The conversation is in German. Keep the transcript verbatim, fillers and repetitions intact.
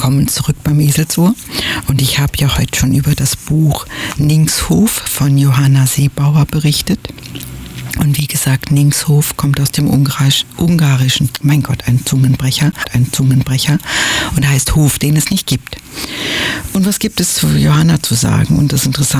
Willkommen zurück beim Eselsohr. Und ich habe ja heute schon über das Buch Ningshof von Johanna Seebauer berichtet. Und wie gesagt, Ningshof kommt aus dem Ungarisch, Ungarischen, mein Gott, ein Zungenbrecher, ein Zungenbrecher und heißt Hof, den es nicht gibt. Und was gibt es zu Johanna zu sagen? Und das Interessante